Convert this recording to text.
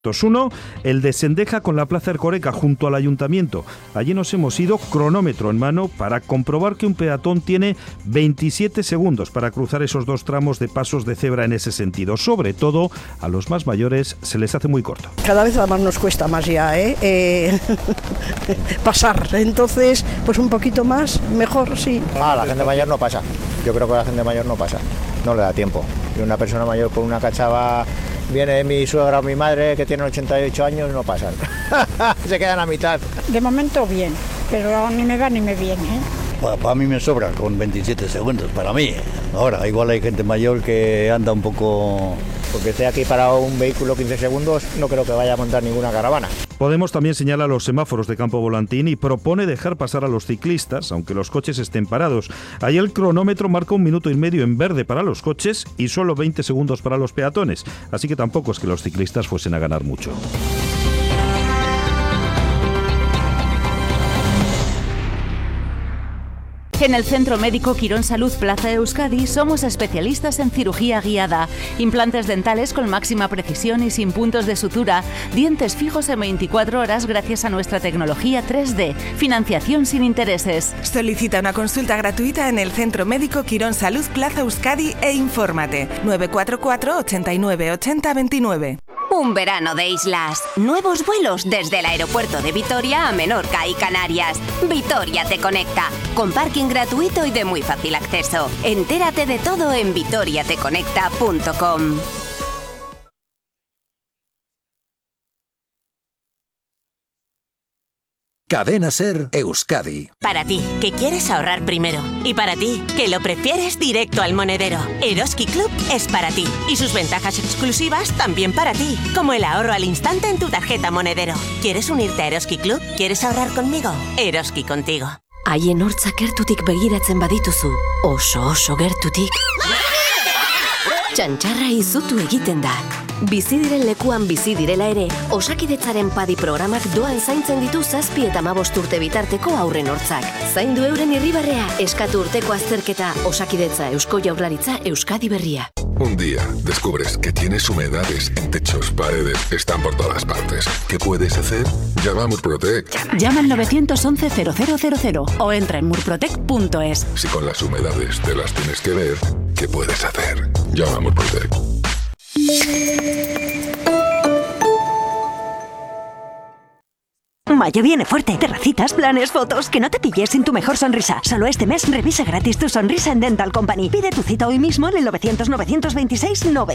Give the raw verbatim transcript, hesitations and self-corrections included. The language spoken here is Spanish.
Uno, el de Sendeja con la Plaza Ercoreca junto al Ayuntamiento. Allí nos hemos ido cronómetro en mano para comprobar que un peatón tiene veintisiete segundos para cruzar esos dos tramos de pasos de cebra en ese sentido. Sobre todo a los más mayores se les hace muy corto. Cada vez además nos cuesta más ya ¿eh? Eh, pasar, entonces pues un poquito más, mejor sí. Ah, la gente mayor no pasa, yo creo que la gente mayor no pasa, no le da tiempo. Y una persona mayor con una cachava... Viene mi suegra o mi madre que tiene ochenta y ocho años y no pasan. Se quedan a mitad. De momento bien, pero ni me va ni me viene. ¿eh? Para, para mí me sobra con veintisiete segundos, para mí. Ahora, igual hay gente mayor que anda un poco... Porque esté aquí parado un vehículo quince segundos, no creo que vaya a montar ninguna caravana. Podemos también señala los semáforos de Campo Volantín y propone dejar pasar a los ciclistas, aunque los coches estén parados. Ahí el cronómetro marca un minuto y medio en verde para los coches y solo veinte segundos para los peatones. Así que tampoco es que los ciclistas fuesen a ganar mucho. En el Centro Médico Quirón Salud Plaza Euskadi somos especialistas en cirugía guiada, implantes dentales con máxima precisión y sin puntos de sutura, dientes fijos en veinticuatro horas gracias a nuestra tecnología tres D, financiación sin intereses. Solicita una consulta gratuita en el Centro Médico Quirón Salud Plaza Euskadi e infórmate nueve cuatro cuatro, ochenta y nueve, ochenta, veintinueve. Un verano de islas. Nuevos vuelos desde el aeropuerto de Vitoria a Menorca y Canarias. Vitoria te conecta. Con parking gratuito y de muy fácil acceso. Entérate de todo en vitoria te conecta punto com. Cadena Ser Euskadi. Para ti, que quieres ahorrar primero. Y para ti, que lo prefieres directo al monedero. Eroski Club es para ti. Y sus ventajas exclusivas también para ti. Como el ahorro al instante en tu tarjeta monedero. ¿Quieres unirte a Eroski Club? ¿Quieres ahorrar conmigo? Eroski contigo. Haien hortzak gertutik begiratzen badituzu. Oso oso gertutik. Txantxarra izutu egiten da. Bizi diren lekuan bizi direla ere, Osakidetzaren padi programak doan zaintzen ditu zazpi eta hamabost urte bitarteko haurren hortzak. Zaindu euren irribarrea, eskatu urteko azterketa, Osakidetza, Eusko Jaurlaritza, Euskadi Berria. Un día descubres que tienes humedades en techos, paredes, están por todas partes. ¿Qué puedes hacer? Llama a Murprotec. Llama al nueve uno uno, cero cero cero cero o entra en murprotec punto es. Si con las humedades te las tienes que ver, ¿qué puedes hacer? Llama a Murprotec. Mayo viene fuerte. Terracitas, planes, fotos. Que no te pilles sin tu mejor sonrisa. Solo este mes revisa gratis tu sonrisa en Dental Company. Pide tu cita hoy mismo en el novecientos, novecientos veintiséis, novecientos.